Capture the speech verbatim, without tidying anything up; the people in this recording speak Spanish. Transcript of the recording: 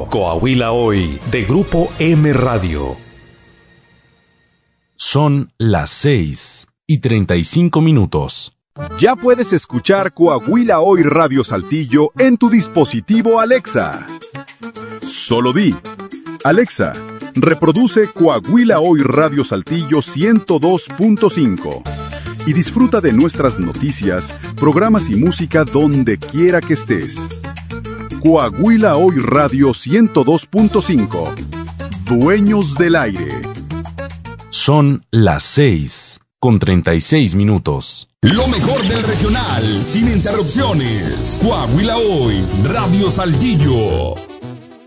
Coahuila Hoy, de Grupo M Radio. Son las seis y treinta y cinco minutos. Ya puedes escuchar Coahuila Hoy Radio Saltillo en tu dispositivo Alexa. Solo di: Alexa, reproduce Coahuila Hoy Radio Saltillo ciento dos punto cinco y disfruta de nuestras noticias, programas y música donde quiera que estés. Coahuila Hoy Radio ciento dos punto cinco. Dueños del aire. Son las seis con treinta y seis minutos. Lo mejor del regional, sin interrupciones. Coahuila Hoy, Radio Saltillo.